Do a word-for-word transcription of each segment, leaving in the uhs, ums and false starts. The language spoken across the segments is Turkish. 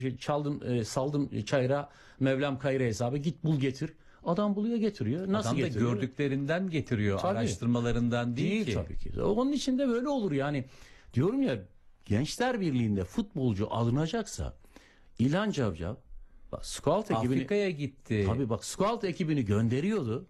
çaldım, e, saldım çayıra, Mevlam kayıra hesabı, git bul getir. Adam buluyor, getiriyor. Nasıl Adam da getiriyor? gördüklerinden getiriyor, Tabii. araştırmalarından değil, Değil ki. tabii ki. Onun için de böyle olur yani. Diyorum ya, Gençler Birliği'nde futbolcu alınacaksa İlhan Cavcav bak, scout ekibini Afrika'ya gitti. tabii bak, scout ekibini gönderiyordu.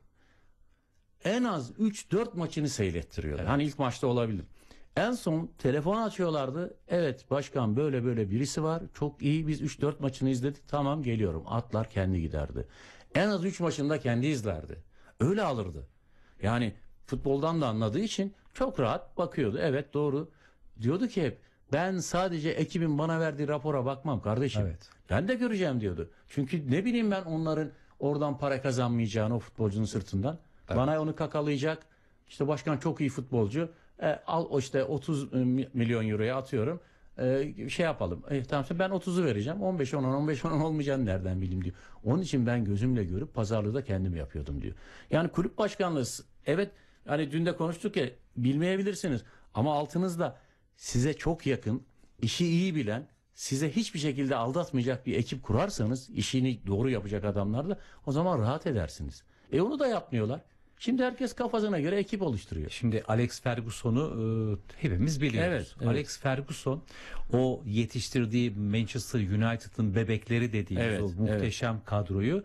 En az üç dört maçını seyrettiriyordu. Evet. Hani ilk maçta olabilir. En son telefon açıyorlardı. Evet başkan, böyle böyle birisi var. Çok iyi, biz üç dört maçını izledik. Tamam, geliyorum. Atlar kendi giderdi. En az üç maçında kendi izlerdi. Öyle alırdı. Yani futboldan da anladığı için çok rahat bakıyordu. Evet, doğru. Diyordu ki hep, ben sadece ekibin bana verdiği rapora bakmam kardeşim. Evet. Ben de göreceğim diyordu. Çünkü ne bileyim ben onların oradan para kazanmayacağını, o futbolcunun sırtından. Evet. Bana onu kakalayacak. İşte başkan çok iyi futbolcu. E, al o işte otuz milyon euroya atıyorum. E, şey yapalım. E, tamam, ben otuzu vereceğim. on beş on on beş on olmayacağını nereden bileyim diyor. Onun için ben gözümle görüp pazarlığı da kendim yapıyordum diyor. Yani kulüp başkanlığı, evet, hani dün de konuştuk ya, bilmeyebilirsiniz ama altınızda size çok yakın, işi iyi bilen, size hiçbir şekilde aldatmayacak bir ekip kurarsanız, işini doğru yapacak adamlarla, o zaman rahat edersiniz. E onu da yapmıyorlar. Şimdi herkes kafasına göre ekip oluşturuyor. Şimdi Alex Ferguson'u e, hepimiz biliyoruz. Evet, evet. Alex Ferguson, o yetiştirdiği Manchester United'ın bebekleri dediğimiz Evet, o muhteşem evet. kadroyu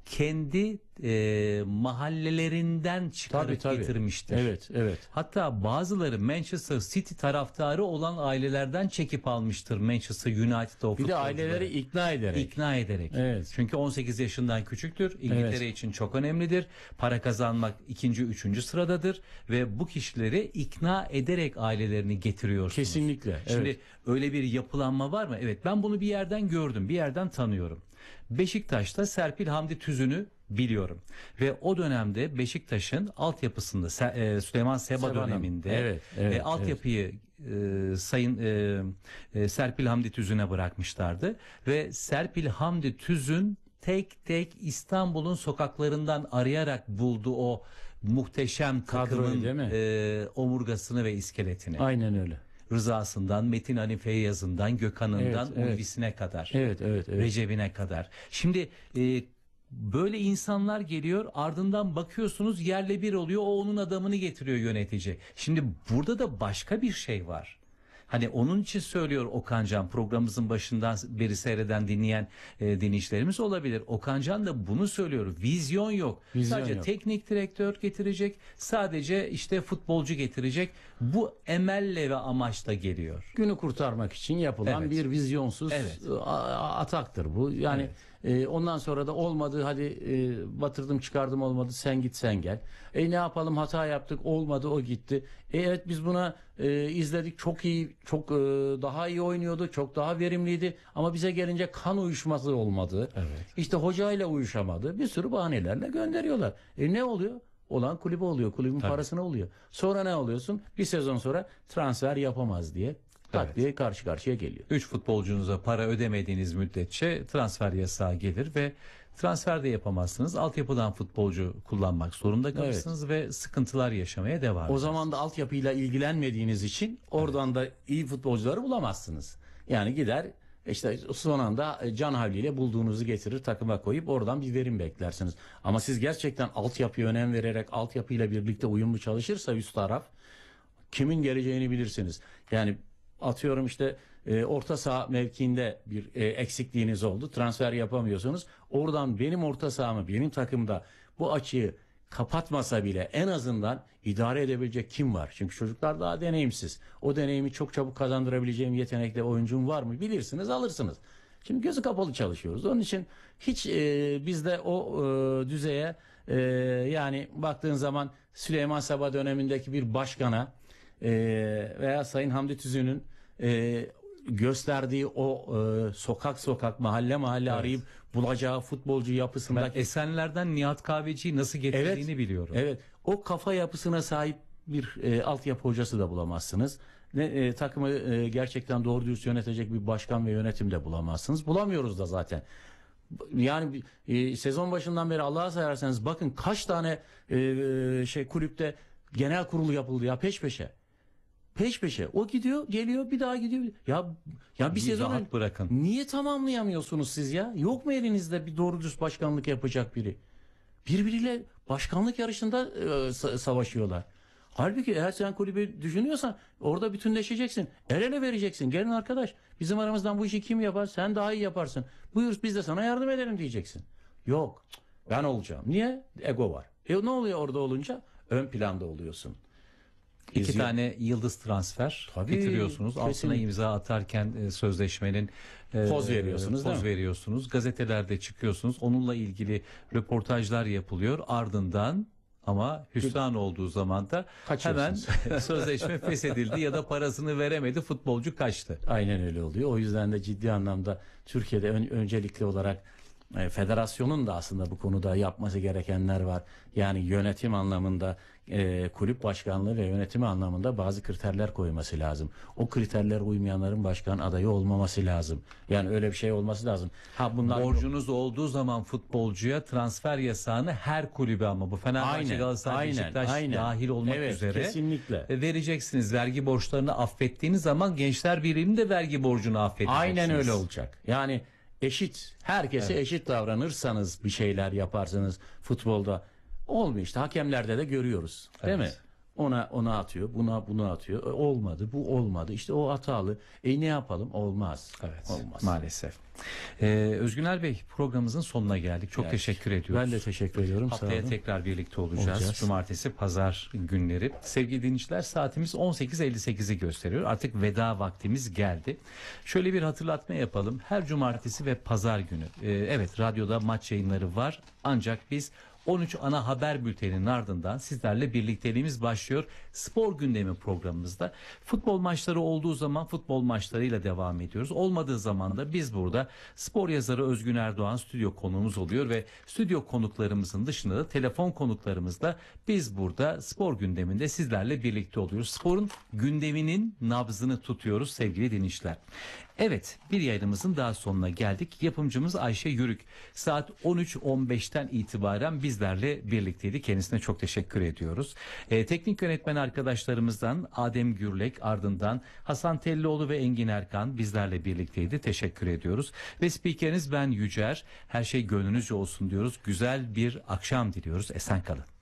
kendi e, mahallelerinden çıkarıp Tabii, tabii. getirmiştir. Evet, evet. Hatta bazıları Manchester City taraftarı olan ailelerden çekip almıştır Manchester United'da o Bir de futbolcuları. aileleri ikna ederek. İkna ederek. Evet. Çünkü on sekiz yaşından küçüktür. İngiltere Evet. için çok önemlidir. Para kazanmak ikinci, üçüncü sıradadır. Ve bu kişileri ikna ederek ailelerini getiriyorsunuz. Kesinlikle. Şimdi Evet. öyle bir yapılanma var mı? Evet, ben bunu bir yerden gördüm. Bir yerden tanıyorum. Beşiktaş'ta Serpil Hamdi Tüzün'ü biliyorum. Ve o dönemde Beşiktaş'ın altyapısında Se- e, Süleyman Seba Seba Hanım. döneminde Evet, evet, e, altyapıyı e, Sayın e, e, Serpil Hamdi Tüzün'e bırakmışlardı. Ve Serpil Hamdi Tüzün tek tek İstanbul'un sokaklarından arayarak buldu o muhteşem Kadroyu, takımın değil mi? e, omurgasını ve iskeletini. Aynen öyle. Rızasından, Metin Ali Feyyaz'ından, Gökhan'ından, Evet, evet. Ulvisine kadar. Evet, evet, evet. Recep'ine kadar. Şimdi e, böyle insanlar geliyor, ardından bakıyorsunuz yerle bir oluyor, o onun adamını getiriyor yönetici. Şimdi burada da başka bir şey var. Hani onun için söylüyor Okan Can, programımızın başından beri seyreden, dinleyen e, dinleyicilerimiz olabilir. Okan Can da bunu söylüyor. Vizyon yok. Vizyon Sadece yok. teknik direktör getirecek, sadece işte futbolcu getirecek. Bu emelle ve amaçla geliyor. Günü kurtarmak için yapılan Evet. bir vizyonsuz Evet. a- ataktır bu. Yani e, ondan sonra da olmadı, hadi e, batırdım çıkardım, olmadı, sen git sen gel. E ne yapalım, hata yaptık, olmadı, o gitti. E, evet, biz buna e, izledik, çok iyi, çok e, daha iyi oynuyordu, çok daha verimliydi ama bize gelince kan uyuşması olmadı. Evet. İşte hocayla uyuşamadı. Bir sürü bahanelerle gönderiyorlar. E ne oluyor? Olan kulübe oluyor. Kulübün Tabii. parasına oluyor. Sonra ne oluyorsun? Bir sezon sonra transfer yapamaz diye tak Evet. diye karşı karşıya geliyor. Üç futbolcunuza para ödemediğiniz müddetçe transfer yasağı gelir ve transfer de yapamazsınız. Altyapıdan futbolcu kullanmak zorunda kalırsınız ve sıkıntılar yaşamaya devam O edersiniz. zaman da altyapıyla ilgilenmediğiniz için oradan da iyi futbolcuları bulamazsınız. Yani gider işte son anda can havliyle bulduğunuzu getirir, takıma koyup oradan bir verim beklersiniz. Ama siz gerçekten altyapıya önem vererek altyapıyla birlikte uyumlu çalışırsa üst taraf, kimin geleceğini bilirsiniz. Yani atıyorum işte e, orta saha mevkiinde bir e, eksikliğiniz oldu. Transfer yapamıyorsunuz. Oradan benim orta sahamı, benim takımda bu açığı kapatmasa bile en azından idare edebilecek kim var? Çünkü çocuklar daha deneyimsiz. O deneyimi çok çabuk kazandırabileceğim yetenekli oyuncum var mı? Bilirsiniz, alırsınız. Şimdi gözü kapalı çalışıyoruz. Onun için hiç e, bizde o e, düzeye e, yani baktığın zaman Süleyman Seba dönemindeki bir başkana e, veya Sayın Hamdi Tüzün'ün e, gösterdiği o e, sokak sokak, mahalle mahalle Evet. arayıp bulacağı futbolcu Ben yapısındaki Esenler'den Nihat Kahveci'yi nasıl getirdiğini Evet, biliyorum. Evet. O kafa yapısına sahip bir e, altyapı hocası da bulamazsınız. Ne e, takımı e, gerçekten doğru dürüst yönetecek bir başkan ve yönetim de bulamazsınız. Bulamıyoruz da zaten. Yani e, sezon başından beri Allah'a sayarsanız bakın kaç tane e, şey kulüpte genel kurulu yapıldı ya peş peşe. Peş peşe. O gidiyor, geliyor, bir daha gidiyor. Ya ya bir Bir sezon rahat bırakın. niye tamamlayamıyorsunuz siz ya? Yok mu elinizde bir doğru düz başkanlık yapacak biri? Birbiriyle başkanlık yarışında e, sa- savaşıyorlar. Halbuki eğer sen kulübü düşünüyorsan orada bütünleşeceksin. El ele vereceksin. Gelin arkadaş, bizim aramızdan bu işi kim yapar? Sen daha iyi yaparsın. Buyur, biz de sana yardım edelim diyeceksin. Yok. Ben olacağım. Niye? Ego var. E ne oluyor orada olunca? Ön planda oluyorsun. İki İzliyor- tane yıldız transfer Tabii, getiriyorsunuz. Altına kesinlikle. imza atarken e, sözleşmenin e, Poz veriyorsunuz, poz değil mi? veriyorsunuz. Gazetelerde çıkıyorsunuz. Onunla ilgili röportajlar yapılıyor. Ardından ama hüsran olduğu zaman da hemen Kaçıyorsunuz. sözleşme feshedildi ya da parasını veremedi. Futbolcu kaçtı. Aynen öyle oluyor. O yüzden de ciddi anlamda Türkiye'de ön- öncelikli olarak e, federasyonun da aslında bu konuda yapması gerekenler var. Yani yönetim anlamında, e, kulüp başkanlığı ve yönetimi anlamında bazı kriterler koyması lazım. O kriterlere uymayanların başkan adayı olmaması lazım. Yani öyle bir şey olması lazım. Ha bunlar Borcunuz olduğu zaman futbolcuya transfer yasağını her kulübe, ama bu Fenerbahçe, Aynen, Galatasaray, aynen, Beşiktaş aynen. dahil olmak Evet, üzere kesinlikle. e, vereceksiniz. Vergi borçlarını affettiğiniz zaman Gençler Birliği'nin de vergi borcunu affedeceksiniz. Aynen öyle olacak. Yani eşit, herkese Evet. eşit davranırsanız, bir şeyler yaparsanız futbolda olmuyor işte. Hakemlerde de görüyoruz. Değil Evet. mi? Ona ona atıyor, buna bunu atıyor. E, olmadı, bu olmadı. İşte o hatalı. E ne yapalım? Olmaz. Evet, Olmaz. maalesef. Ee, Özgüner Bey, programımızın sonuna geldik. Çok Yani teşekkür ediyoruz. Ben de teşekkür ediyorum. Sağ Haftaya olun. tekrar birlikte olacağız. Olacağız. Cumartesi, pazar günleri. Sevgili dinleyiciler, saatimiz on sekiz elli sekizi gösteriyor. Artık veda vaktimiz geldi. Şöyle bir hatırlatma yapalım. Her cumartesi ve pazar günü. e, evet, radyoda maç yayınları var. Ancak biz on üç ana haber bülteninin ardından sizlerle birlikteliğimiz başlıyor. Spor gündemi programımızda. Futbol maçları olduğu zaman futbol maçlarıyla devam ediyoruz. Olmadığı zaman da biz burada spor yazarı Özgün Erdoğan stüdyo konuğumuz oluyor ve stüdyo konuklarımızın dışında da telefon konuklarımızla biz burada spor gündeminde sizlerle birlikte oluyoruz. Sporun gündeminin nabzını tutuyoruz sevgili dinleyiciler. Evet, bir yayınımızın daha sonuna geldik. Yapımcımız Ayşe Yürük. Saat on üç on beşten itibaren bizlerle birlikteydi. Kendisine çok teşekkür ediyoruz. Ee, teknik yönetmen arkadaşlarımızdan Adem Gürlek, ardından Hasan Tellioğlu ve Engin Erkan bizlerle birlikteydi. Teşekkür ediyoruz. Ve spikeriniz ben Yücer. Her şey gönlünüzce olsun diyoruz. Güzel bir akşam diliyoruz. Esen kalın.